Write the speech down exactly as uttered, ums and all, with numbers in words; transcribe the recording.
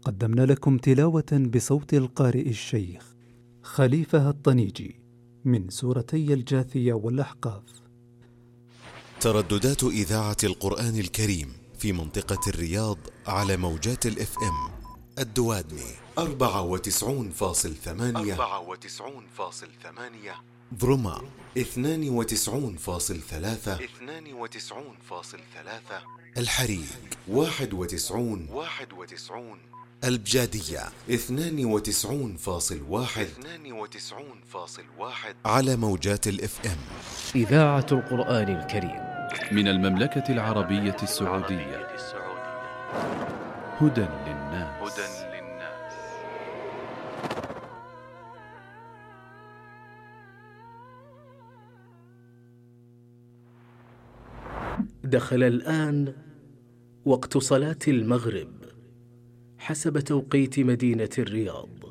قدمنا لكم تلاوة بصوت القارئ الشيخ خليفة الطنيجي من سورتي الجاثية والأحقاف. ترددات إذاعة القرآن الكريم في منطقة الرياض على موجات الاف ام الدوادمي أربعة وتسعون فاصل ثمانية أربعة وتسعون فاصل ثمانية، ضرما اثنان وتسعون فاصل ثلاثة اثنان وتسعون فاصل ثلاثة، الحريق واحد وتسعون واحد وتسعون، البجادية اثنان وتسعون فاصل واحد اثنان وتسعون فاصل واحد على موجات الاف ام. إذاعة القرآن الكريم من المملكة العربية السعودية. هدى للناس. هدى للناس. دخل الآن وقت صلاة المغرب حسب توقيت مدينة الرياض.